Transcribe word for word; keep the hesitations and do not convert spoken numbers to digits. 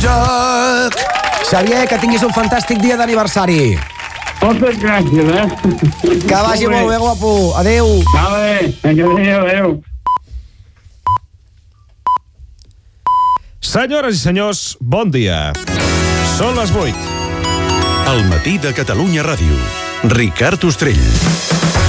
joc. Xavier, que tinguis un fantàstic dia d'aniversari. Moltes gràcies, eh? Que vagi molt bé, guapo. Adéu. Vale, adéu, adéu. Senyores i senyors, bon dia. Són les vuit. El matí de Catalunya Ràdio. Ricard Ostrell.